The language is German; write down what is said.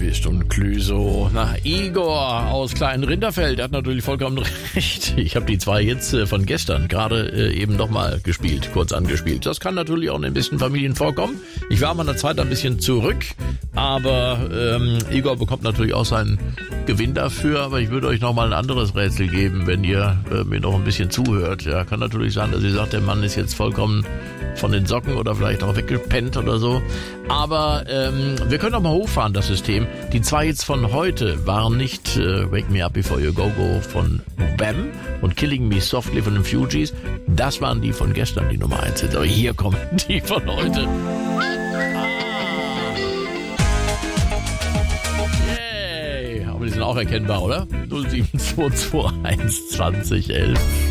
bist und Clüso. Na, Igor aus Klein Rinderfeld hat natürlich vollkommen recht. Ich habe die 2 Hits von gestern gerade eben nochmal gespielt, kurz angespielt. Das kann natürlich auch in ein bisschen Familien vorkommen. Ich war mal eine Zeit ein bisschen zurück, aber Igor bekommt natürlich auch seinen Gewinn dafür. Aber ich würde euch nochmal ein anderes Rätsel geben, wenn ihr mir noch ein bisschen zuhört. Ja, kann natürlich sein, dass ihr sagt, der Mann ist jetzt vollkommen von den Socken oder vielleicht auch weggepennt oder so. Aber wir können auch mal hochfahren, das System. Die 2 Hits von heute waren nicht Wake Me Up Before You Go Go von Bam und Killing Me Softly von den Fugees. Das waren die von gestern, die Nummer 1 Hits. Aber hier kommen die von heute. Yay! Aber die sind auch erkennbar, oder? 07221 2011.